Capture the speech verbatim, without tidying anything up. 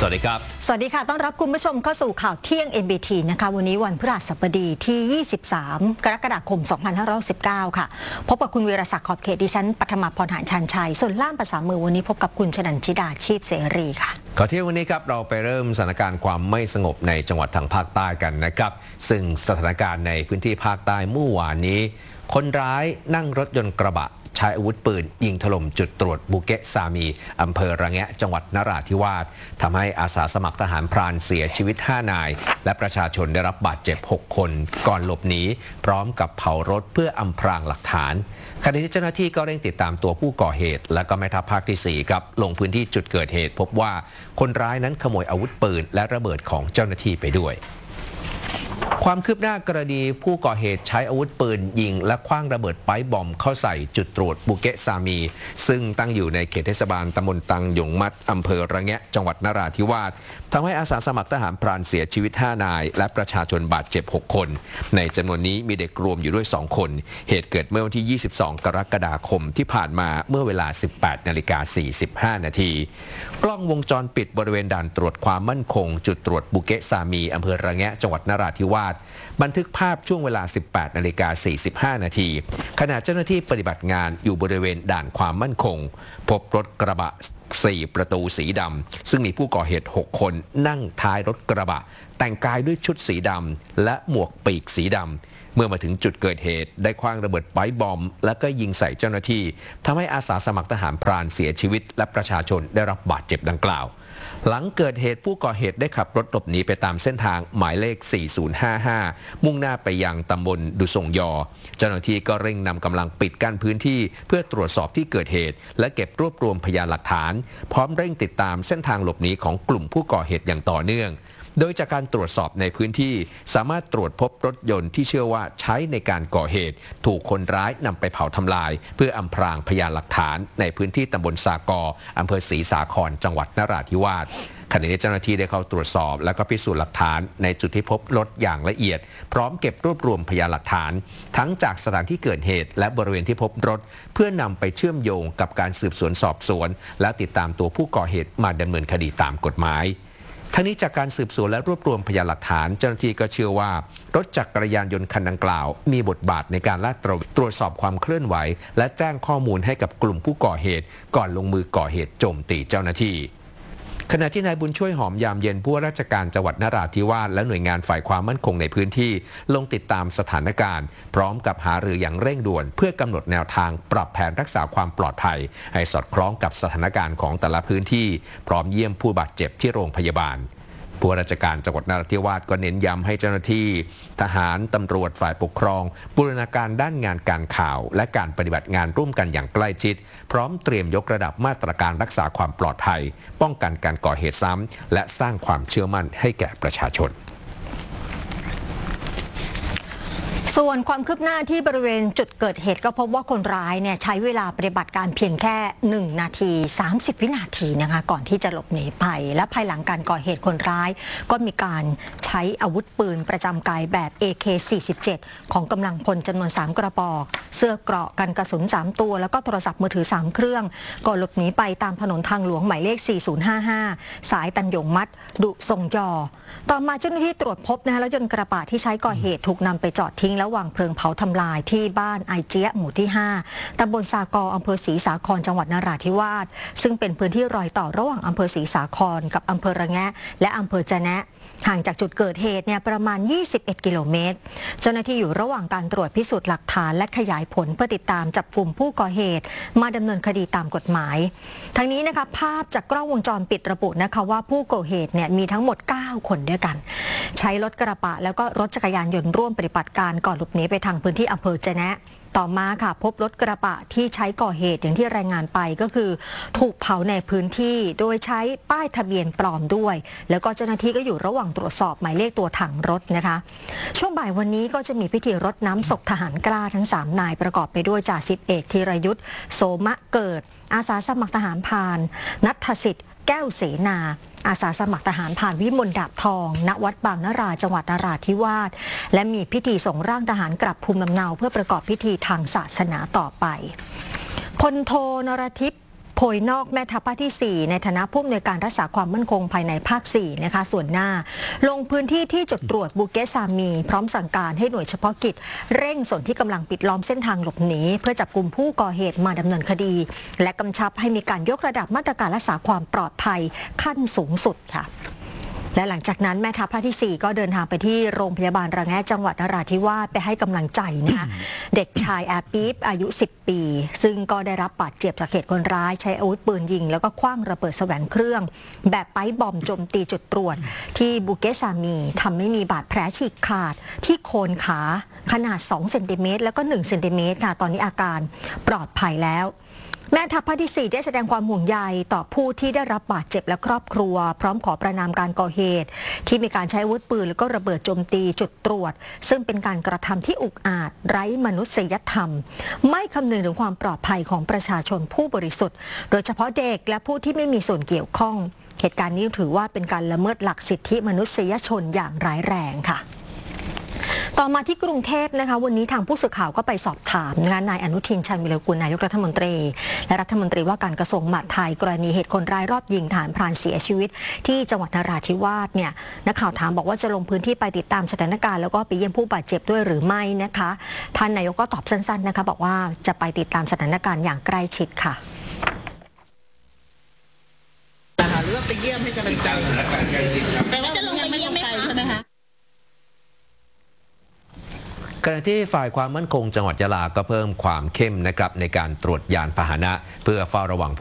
สวัสดีครับสวัสดีค่ะต้อนรับคุณผู้ชมเข้าสู่ข่าวเที่ยง เอ็น บี ที นะคะวันนี้วันพฤหัสบดีที่ยี่สิบสามกรกฎาคมสองพันห้าร้อยสิบเก้าค่ะพบกับคุณวีรศักดิ์ขอบเขตดิฉันปฐมาพรหานชันชัยส่วนล่ามภาษามือวันนี้พบกับคุณชนันชิดาชีพเสรีค่ะข่าวเที่ยงวันนี้ครับเราไปเริ่มสถานการณ์ความไม่สงบในจังหวัดทางภาคใต้กันนะครับซึ่งสถานการณ์ในพื้นที่ภาคใต้เมื่อวานนี้คนร้ายนั่งรถยนต์กระบะใช้อาวุธปืนยิงถล่มจุดตรวจบุเกะซามีอำเภอระแงะจังหวัดนราธิวาสทำให้อาสาสมัครทหารพรานเสียชีวิตห้านายและประชาชนได้รับบาดเจ็บหกคนก่อนหลบหนีพร้อมกับเผารถเพื่ออำพรางหลักฐานขณะที่เจ้าหน้าที่ก็เร่งติดตามตัวผู้ก่อเหตุและก็แม่ทัพภาคที่สี่ครับลงพื้นที่จุดเกิดเหตุพบว่าคนร้ายนั้นขโมยอาวุธปืนและระเบิดของเจ้าหน้าที่ไปด้วยความคืบหน้ากรณีผู้ก่อเหตุใช้อาวุธปืนยิงและคว้างระเบิดไปบอมเข้าใส่จุดตรวจบุเกะซามีซึ่งตั้งอยู่ในเขตเทศบาลตำบลตังหยงมัดอำเภอระแงะจังหวัดนราธิวาสทำให้อาสาสมัครทหารพรานเสียชีวิตห้านายและประชาชนบาดเจ็บหกคนในจำนวนนี้มีเด็กรวมอยู่ด้วยสองคนเหตุเกิดเมื่อวันที่ยี่สิบสองกรกฎาคมที่ผ่านมาเมื่อเวลา สิบแปดนาฬิกาสี่สิบห้านาทีกล้องวงจรปิดบริเวณด่านตรวจความมั่นคงจุดตรวจบุเกะซามีอำเภอระแงะจังหวัดนราธิวาสบันทึกภาพช่วงเวลา สิบแปดนาฬิกาสี่สิบห้านาทีขณะเจ้าหน้าที่ปฏิบัติงานอยู่บริเวณด่านความมั่นคงพบรถกระบะสี่ประตูสีดำซึ่งมีผู้ก่อเหตุหกคนนั่งท้ายรถกระบะแต่งกายด้วยชุดสีดำและหมวกปีกสีดำเมื่อมาถึงจุดเกิดเหตุได้คว้างระเบิดไปบอมและก็ยิงใส่เจ้าหน้าที่ทำให้อาสาสมัครทหารพรานเสียชีวิตและประชาชนได้รับบาดเจ็บดังกล่าวหลังเกิดเหตุผู้ก่อเหตุได้ขับรถหลบหนีไปตามเส้นทางหมายเลขสี่ศูนย์ห้าห้ามุ่งหน้าไปยังตำบลดุส่งยอเจ้าหน้าที่ก็เร่งนำกำลังปิดกั้นพื้นที่เพื่อตรวจสอบที่เกิดเหตุและเก็บรวบรวมพยานหลักฐานพร้อมเร่งติดตามเส้นทางหลบหนีของกลุ่มผู้ก่อเหตุอย่างต่อเนื่องโดยจากการตรวจสอบในพื้นที่สามารถตรวจพบรถยนต์ที่เชื่อว่าใช้ในการก่อเหตุถูกคนร้ายนำไปเผาทำลายเพื่ออำพรางพยานหลักฐานในพื้นที่ตำบลสากออำเภอศรีสาครจังหวัดนราธิวาสขณะนี้เจ้าหน้าที่ได้เข้าตรวจสอบและก็พิสูจน์หลักฐานในจุดที่พบรถอย่างละเอียดพร้อมเก็บรวบรวมพยานหลักฐานทั้งจากสถานที่เกิดเหตุและบริเวณที่พบรถเพื่อนำไปเชื่อมโยงกับการสืบสวนสอบสวนและติดตามตัวผู้ก่อเหตุมาดำเนินคดีตามกฎหมายทั้งนี้จากการสืบสวนและรวบรวมพยานหลักฐานเจ้าหน้าที่ก็เชื่อว่ารถจักรยานยนต์คันดังกล่าวมีบทบาทในการลาดตระเวนตรวจสอบความเคลื่อนไหวและแจ้งข้อมูลให้กับกลุ่มผู้ก่อเหตุก่อนลงมือก่อเหตุโจมตีเจ้าหน้าที่ขณะที่นายบุญช่วยหอมยามเย็นผู้ว่าราชการจังหวัดนราธิวาสและหน่วยงานฝ่ายความมั่นคงในพื้นที่ลงติดตามสถานการณ์พร้อมกับหารืออย่างเร่งด่วนเพื่อกำหนดแนวทางปรับแผนรักษาความปลอดภัยให้สอดคล้องกับสถานการณ์ของแต่ละพื้นที่พร้อมเยี่ยมผู้บาดเจ็บที่โรงพยาบาลผู้ว่าราชการจังหวัดนราธิวาสก็เน้นย้ำให้เจ้าหน้าที่ทหารตำรวจฝ่ายปกครองบูรณาการด้านงานการข่าวและการปฏิบัติงานร่วมกันอย่างใกล้ชิดพร้อมเตรียมยกระดับมาตรการรักษาความปลอดภัยป้องกันการก่อเหตุซ้ำและสร้างความเชื่อมั่นให้แก่ประชาชนส่วนความคืบหน้าที่บริเวณจุดเกิดเหตุก็พบว่าคนร้ายเนี่ยใช้เวลาปฏิบัติการเพียงแค่หนึ่งนาทีสามสิบวินาทีนะคะก่อนที่จะหลบหนีไปและภายหลังการก่อเหตุคนร้ายก็มีการใช้อาวุธปืนประจำกายแบบ เอ เค สี่สิบเจ็ด ของกำลังพลจำนวนสามกระบอกเสื้อเกราะกันกระสุนสามตัวแล้วก็โทรศัพท์มือถือสามเครื่องก่อนหลบหนีไปตามถนนทางหลวงหมายเลขสี่ศูนย์ห้าห้าสายตันหยงมัดดุส่งยอต่อมาเจ้าหน้าที่ตรวจพบนะคะรถยนต์กระบะที่ใช้ก่อเหตุถูกนำไปจอดทิ้งแล้ววางเพลิงเผาทำลายที่บ้านไอเจี๊ยหมู่ที่ห้าตำบลสากออำเภอศรีสาครจังหวัดนราธิวาสซึ่งเป็นพื้นที่รอยต่อระหว่างอำเภอศรีสาครกับอำเภอระแงะและอำเภอจะแนะห่างจากจุดเกิดเหตุเนี่ยประมาณยี่สิบเอ็ดกิโลเมตรเจ้าหน้าที่อยู่ระหว่างการตรวจพิสูจน์หลักฐานและขยายผลเพื่อติดตามจับกลุ่มผู้ก่อเหตุมาดำเนินคดีตามกฎหมายทั้งนี้นะคะภาพจากกล้องวงจรปิดระบุนะคะว่าผู้ก่อเหตุเนี่ยมีทั้งหมดเก้าคนด้วยกันใช้รถกระบะแล้วก็รถจักรยานยนต์ร่วมปฏิบัติการก่อนหลบหนีไปทางพื้นที่อำเภอจะแนะต่อมาค่ะพบรถกระบะที่ใช้ก่อเหตุอย่างที่รายงานไปก็คือถูกเผาในพื้นที่โดยใช้ป้ายทะเบียนปลอมด้วยแล้วก็เจ้าหน้าที่ก็อยู่ระหว่างตรวจสอบหมายเลขตัวถังรถนะคะช่วงบ่ายวันนี้ก็จะมีพิธีรดน้ำศพทหารกล้าทั้งสามนายประกอบไปด้วยจ่าสิบเอกธีรยุทธโสมะเกิดอาสาสมัครทหารพรานณัฐสิทธิ์แก้วเสนาอาสาสมัครทหารผ่านวิมลดาบทองณวัดบางนราจังหวัดนราธิวาสและมีพิธีส่งร่างทหารกลับภูมิลำเนาเพื่อประกอบพิธีทางศาสนาต่อไปพลโทนรทิพย์โพยนอกแม่ทัพภาคที่สี่ในฐานะผู้อำนวยการรักษาความมั่นคงภายในภาคสี่นะคะส่วนหน้าลงพื้นที่ที่จุดตรวจบูเกซามีพร้อมสั่งการให้หน่วยเฉพาะกิจเร่งส่วนที่กำลังปิดล้อมเส้นทางหลบหนีเพื่อจับกลุ่มผู้ก่อเหตุมาดำเนินคดี และกำชับให้มีการยกระดับมาตรการรักษาความปลอดภัยขั้นสูงสุดค่ะและหลังจากนั้นแม่ทัพภาคที่สี่ก็เดินทางไปที่โรงพยาบาลระแงะจังหวัดนราธิวาสไปให้กำลังใจนะคะเด็กชายอาปี๊บอายุสิบปีซึ่งก็ได้รับบาดเจ็บจากเหตุคนร้ายใช้อาวุธปืนยิงแล้วก็คว้างระเบิดแสวงเครื่องแบบไปบอมโจมตีจุดตรวจที่บูเกซามีทำให้มีบาดแผลฉีกขาดที่โคนขาขนาดสองเซนติเมตรแล้วก็หนึ่งเซนติเมตรค่ะตอนนี้อาการปลอดภัยแล้วแม่ทัพภาคที่สี่ได้แสดงความห่วงใยต่อผู้ที่ได้รับบาดเจ็บและครอบครัวพร้อมขอประณามการก่อเหตุที่มีการใช้อาวุธปืนแล้วก็ระเบิดโจมตีจุดตรวจซึ่งเป็นการกระทำที่อุกอาจไร้มนุษยธรรมไม่คำนึงถึงความปลอดภัยของประชาชนผู้บริสุทธิ์โดยเฉพาะเด็กและผู้ที่ไม่มีส่วนเกี่ยวข้องเหตุการณ์นี้ถือว่าเป็นการละเมิดหลักสิทธิมนุษยชนอย่างร้ายแรงค่ะต่อมาที่กรุงเทพนะคะวันนี้ทางผู้สื่อข่าวก็ไปสอบถามนะคะนายอนุทินชาญวิรกูลนายกรัฐมนตรีและรัฐมนตรีว่าการกระทรวงมหาดไทยกรณีเหตุคนร้ายรอบยิงทหารพรานเสียชีวิตที่จังหวัดนราธิวาสเนี่ยนักข่าวถามบอกว่าจะลงพื้นที่ไปติดตามสถานการณ์แล้วก็ไปเยี่ยมผู้บาดเจ็บด้วยหรือไม่นะคะท่านนายกก็ตอบสั้นๆนะคะบอกว่าจะไปติดตามสถานการณ์อย่างใกล้ชิดค่ะหรือว่าไปเยี่ยมให้กำลังใจแต่ว่าจะลงไปเยี่ยมไหมคะใช่ไหมคะขณะที่ฝ่ายความมั่นคงจังหวัดยะลาก็เพิ่มความเข้มนะครับในการตรวจยานพาหนะเพื่อเฝ้าระวัง